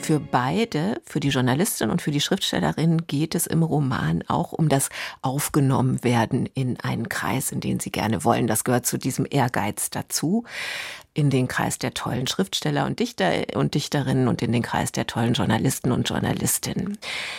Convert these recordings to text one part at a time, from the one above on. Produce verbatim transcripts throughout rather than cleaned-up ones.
für beide, für die Journalistin und für die Schriftstellerin, geht es im Roman auch um das Aufgenommenwerden in einen Kreis, in den sie gerne wollen. Das gehört zu diesem Ehrgeiz dazu. In den Kreis der tollen Schriftsteller und Dichter und Dichterinnen und in den Kreis der tollen Journalisten und Journalistinnen.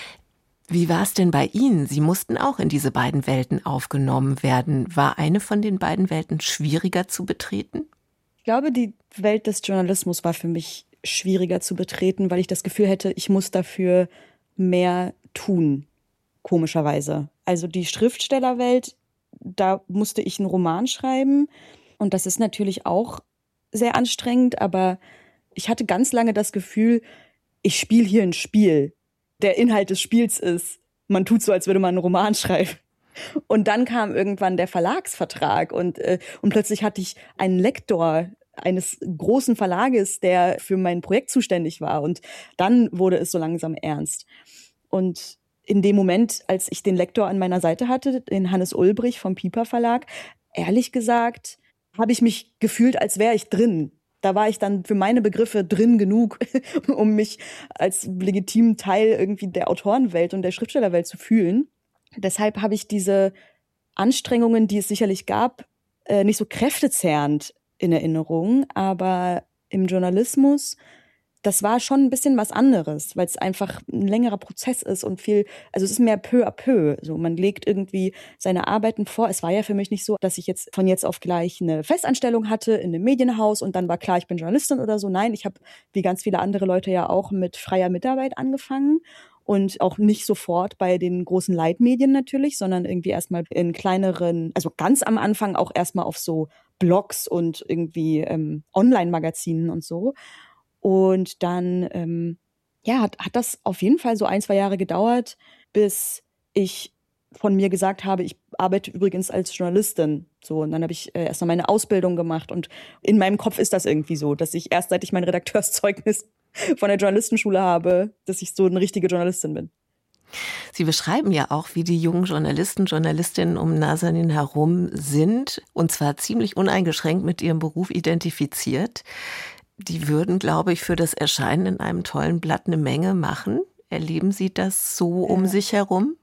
Wie war es denn bei Ihnen? Sie mussten auch in diese beiden Welten aufgenommen werden. War eine von den beiden Welten schwieriger zu betreten? Ich glaube, die Welt des Journalismus war für mich schwieriger zu betreten, weil ich das Gefühl hätte, ich muss dafür mehr tun, komischerweise. Also die Schriftstellerwelt, da musste ich einen Roman schreiben und das ist natürlich auch sehr anstrengend, aber ich hatte ganz lange das Gefühl, ich spiele hier ein Spiel. Der Inhalt des Spiels ist, man tut so, als würde man einen Roman schreiben. Und dann kam irgendwann der Verlagsvertrag und, äh, und plötzlich hatte ich einen Lektor eines großen Verlages, der für mein Projekt zuständig war. Und dann wurde es so langsam ernst. Und in dem Moment, als ich den Lektor an meiner Seite hatte, den Hannes Ulbrich vom Piper Verlag, ehrlich gesagt, habe ich mich gefühlt, als wäre ich drin. Da war ich dann für meine Begriffe drin genug, um mich als legitimen Teil irgendwie der Autorenwelt und der Schriftstellerwelt zu fühlen. Deshalb habe ich diese Anstrengungen, die es sicherlich gab, nicht so kräftezehrend in Erinnerung. Aber im Journalismus, das war schon ein bisschen was anderes, weil es einfach ein längerer Prozess ist und viel, also es ist mehr peu à peu. So, man legt irgendwie seine Arbeiten vor. Es war ja für mich nicht so, dass ich jetzt von jetzt auf gleich eine Festanstellung hatte in einem Medienhaus und dann war klar, ich bin Journalistin oder so. Nein, ich habe wie ganz viele andere Leute ja auch mit freier Mitarbeit angefangen. Und auch nicht sofort bei den großen Leitmedien natürlich, sondern irgendwie erstmal in kleineren, also ganz am Anfang auch erstmal auf so Blogs und irgendwie ähm, Online-Magazinen und so. Und dann, ähm, ja, hat, hat das auf jeden Fall so ein, zwei Jahre gedauert, bis ich von mir gesagt habe, ich arbeite übrigens als Journalistin. So, und dann habe ich äh, erst mal meine Ausbildung gemacht. Und in meinem Kopf ist das irgendwie so, dass ich erst seit ich mein Redakteurszeugnis von der Journalistenschule habe, dass ich so eine richtige Journalistin bin. Sie beschreiben ja auch, wie die jungen Journalisten, Journalistinnen um Nazanin herum sind, und zwar ziemlich uneingeschränkt mit ihrem Beruf identifiziert. Die würden, glaube ich, für das Erscheinen in einem tollen Blatt eine Menge machen. Erleben Sie das so um ja. sich herum?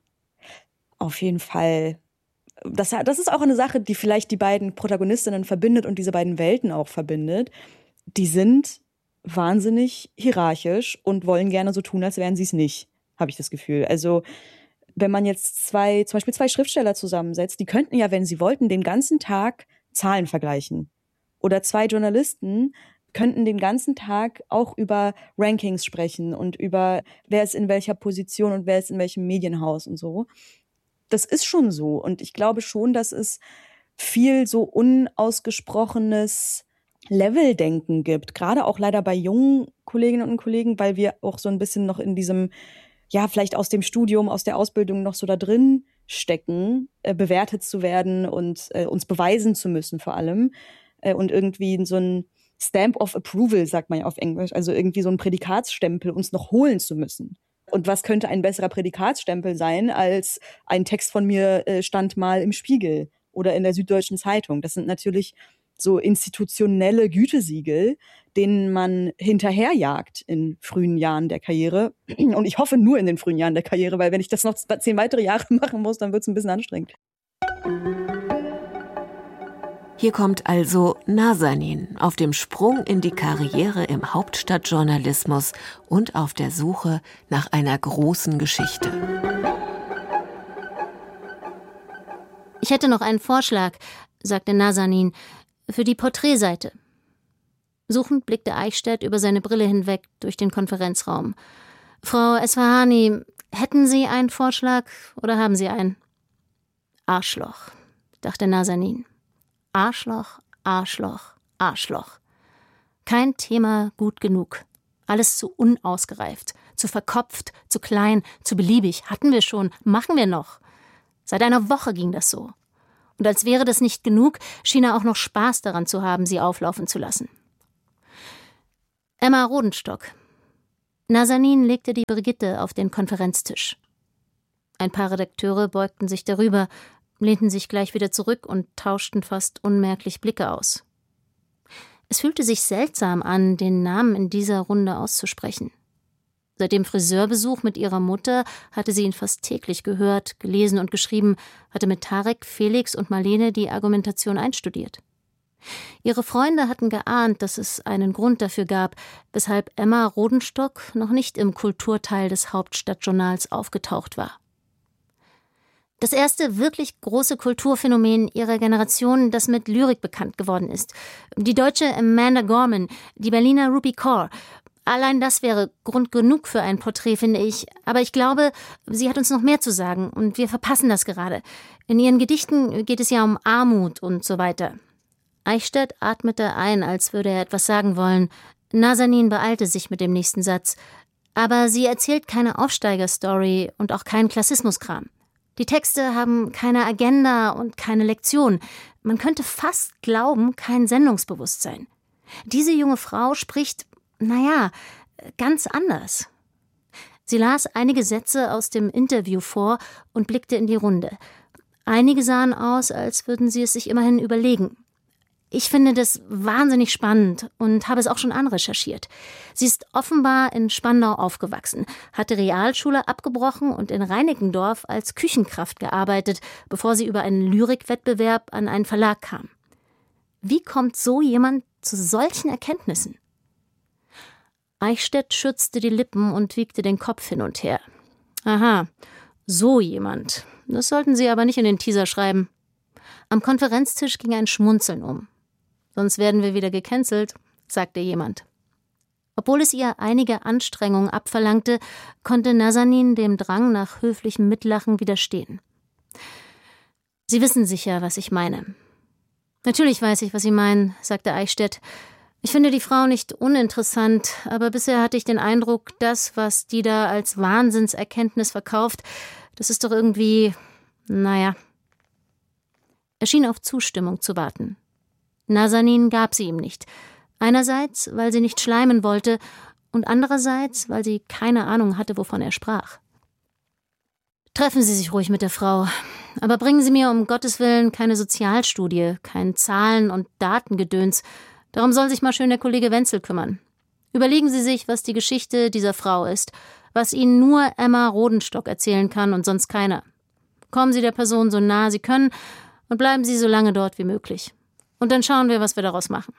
Auf jeden Fall. Das, das ist auch eine Sache, die vielleicht die beiden Protagonistinnen verbindet und diese beiden Welten auch verbindet. Die sind wahnsinnig hierarchisch und wollen gerne so tun, als wären sie es nicht, habe ich das Gefühl. Also wenn man jetzt zwei, zum Beispiel zwei Schriftsteller zusammensetzt, die könnten ja, wenn sie wollten, den ganzen Tag Zahlen vergleichen. Oder zwei Journalisten könnten den ganzen Tag auch über Rankings sprechen und über, wer ist in welcher Position und wer ist in welchem Medienhaus und so. Das ist schon so. Und ich glaube schon, dass es viel so unausgesprochenes Leveldenken gibt. Gerade auch leider bei jungen Kolleginnen und Kollegen, weil wir auch so ein bisschen noch in diesem, ja, vielleicht aus dem Studium, aus der Ausbildung noch so da drin stecken, äh, bewertet zu werden und äh, uns beweisen zu müssen vor allem. Äh, und irgendwie so ein Stamp of Approval, sagt man ja auf Englisch, also irgendwie so ein Prädikatsstempel uns noch holen zu müssen. Und was könnte ein besserer Prädikatsstempel sein, als ein Text von mir äh, stand mal im Spiegel oder in der Süddeutschen Zeitung? Das sind natürlich so institutionelle Gütesiegel, denen man hinterherjagt in frühen Jahren der Karriere. Und ich hoffe nur in den frühen Jahren der Karriere, weil wenn ich das noch zehn weitere Jahre machen muss, dann wird es ein bisschen anstrengend. Hier kommt also Nazanin auf dem Sprung in die Karriere im Hauptstadtjournalismus und auf der Suche nach einer großen Geschichte. Ich hätte noch einen Vorschlag, sagte Nazanin, für die Porträtseite. Suchend blickte Eichstädt über seine Brille hinweg durch den Konferenzraum. Frau Esfahani, hätten Sie einen Vorschlag oder haben Sie einen? Arschloch, dachte Nazanin. Arschloch, Arschloch, Arschloch. Kein Thema gut genug. Alles zu unausgereift, zu verkopft, zu klein, zu beliebig. Hatten wir schon, machen wir noch. Seit einer Woche ging das so. Und als wäre das nicht genug, schien er auch noch Spaß daran zu haben, sie auflaufen zu lassen. Emma Rodenstock. Nazanin legte die Brigitte auf den Konferenztisch. Ein paar Redakteure beugten sich darüber, lehnten sich gleich wieder zurück und tauschten fast unmerklich Blicke aus. Es fühlte sich seltsam an, den Namen in dieser Runde auszusprechen. Seit dem Friseurbesuch mit ihrer Mutter hatte sie ihn fast täglich gehört, gelesen und geschrieben, hatte mit Tarek, Felix und Marlene die Argumentation einstudiert. Ihre Freunde hatten geahnt, dass es einen Grund dafür gab, weshalb Emma Rodenstock noch nicht im Kulturteil des Hauptstadtjournals aufgetaucht war. Das erste wirklich große Kulturphänomen ihrer Generation, das mit Lyrik bekannt geworden ist. Die deutsche Amanda Gorman, die Berliner Ruby Kaur. Allein das wäre Grund genug für ein Porträt, finde ich. Aber ich glaube, sie hat uns noch mehr zu sagen und wir verpassen das gerade. In ihren Gedichten geht es ja um Armut und so weiter. Eichstädt atmete ein, als würde er etwas sagen wollen. Nazanin beeilte sich mit dem nächsten Satz. Aber sie erzählt keine Aufsteigerstory und auch keinen Klassismuskram. Die Texte haben keine Agenda und keine Lektion. Man könnte fast glauben, kein Sendungsbewusstsein. Diese junge Frau spricht, naja, ganz anders. Sie las einige Sätze aus dem Interview vor und blickte in die Runde. Einige sahen aus, als würden sie es sich immerhin überlegen. Ich finde das wahnsinnig spannend und habe es auch schon anrecherchiert. Sie ist offenbar in Spandau aufgewachsen, hatte Realschule abgebrochen und in Reinickendorf als Küchenkraft gearbeitet, bevor sie über einen Lyrikwettbewerb an einen Verlag kam. Wie kommt so jemand zu solchen Erkenntnissen? Eichstädt schürzte die Lippen und wiegte den Kopf hin und her. Aha, so jemand. Das sollten Sie aber nicht in den Teaser schreiben. Am Konferenztisch ging ein Schmunzeln um. Sonst werden wir wieder gecancelt, sagte jemand. Obwohl es ihr einige Anstrengungen abverlangte, konnte Nazanin dem Drang nach höflichem Mitlachen widerstehen. Sie wissen sicher, was ich meine. Natürlich weiß ich, was Sie meinen, sagte Eichstädt. Ich finde die Frau nicht uninteressant, aber bisher hatte ich den Eindruck, das, was die da als Wahnsinnserkenntnis verkauft, das ist doch irgendwie, naja. Er schien auf Zustimmung zu warten. Nazanin gab sie ihm nicht. Einerseits, weil sie nicht schleimen wollte und andererseits, weil sie keine Ahnung hatte, wovon er sprach. Treffen Sie sich ruhig mit der Frau, aber bringen Sie mir um Gottes Willen keine Sozialstudie, kein Zahlen- und Datengedöns. Darum soll sich mal schön der Kollege Wenzel kümmern. Überlegen Sie sich, was die Geschichte dieser Frau ist, was Ihnen nur Emma Rodenstock erzählen kann und sonst keiner. Kommen Sie der Person so nah Sie können und bleiben Sie so lange dort wie möglich. Und dann schauen wir, was wir daraus machen.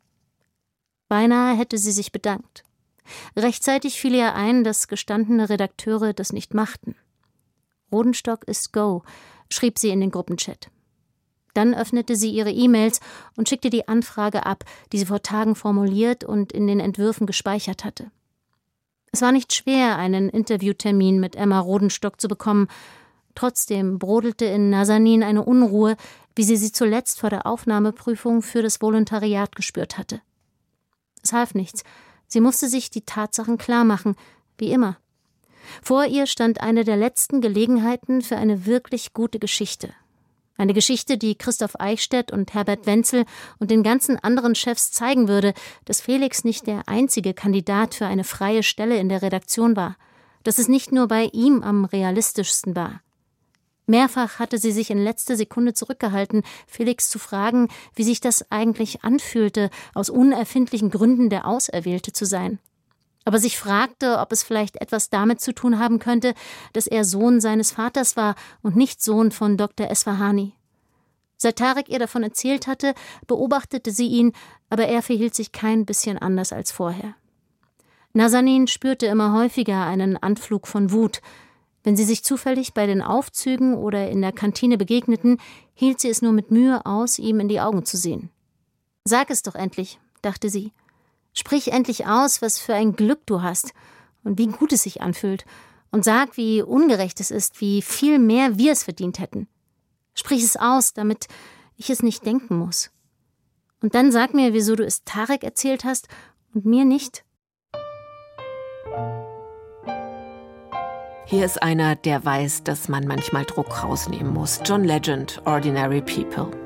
Beinahe hätte sie sich bedankt. Rechtzeitig fiel ihr ein, dass gestandene Redakteure das nicht machten. Rodenstock ist go, schrieb sie in den Gruppenchat. Dann öffnete sie ihre E-Mails und schickte die Anfrage ab, die sie vor Tagen formuliert und in den Entwürfen gespeichert hatte. Es war nicht schwer, einen Interviewtermin mit Emma Rodenstock zu bekommen. Trotzdem brodelte in Nazanin eine Unruhe, wie sie sie zuletzt vor der Aufnahmeprüfung für das Volontariat gespürt hatte. Es half nichts. Sie musste sich die Tatsachen klarmachen, wie immer. Vor ihr stand eine der letzten Gelegenheiten für eine wirklich gute Geschichte. Eine Geschichte, die Christoph Eichstädt und Herbert Wenzel und den ganzen anderen Chefs zeigen würde, dass Felix nicht der einzige Kandidat für eine freie Stelle in der Redaktion war, dass es nicht nur bei ihm am realistischsten war. Mehrfach hatte sie sich in letzter Sekunde zurückgehalten, Felix zu fragen, wie sich das eigentlich anfühlte, aus unerfindlichen Gründen der Auserwählte zu sein. Aber sich fragte, ob es vielleicht etwas damit zu tun haben könnte, dass er Sohn seines Vaters war und nicht Sohn von Doktor Esfahani. Seit Tarek ihr davon erzählt hatte, beobachtete sie ihn, aber er verhielt sich kein bisschen anders als vorher. Nazanin spürte immer häufiger einen Anflug von Wut. Wenn sie sich zufällig bei den Aufzügen oder in der Kantine begegneten, hielt sie es nur mit Mühe aus, ihm in die Augen zu sehen. »Sag es doch endlich«, dachte sie. »Sprich endlich aus, was für ein Glück du hast und wie gut es sich anfühlt. Und sag, wie ungerecht es ist, wie viel mehr wir es verdient hätten. Sprich es aus, damit ich es nicht denken muss. Und dann sag mir, wieso du es Tarek erzählt hast und mir nicht.« Hier ist einer, der weiß, dass man manchmal Druck rausnehmen muss. John Legend, Ordinary People.